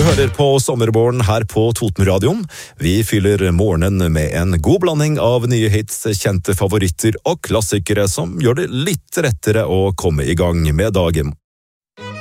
hører på Sommerborgen her på Totenradioen. Vi fyller morgenen med en god blanding av nye hits, kjente favoritter og klassikere som gjør det litt rettere å komme i gang med dagen.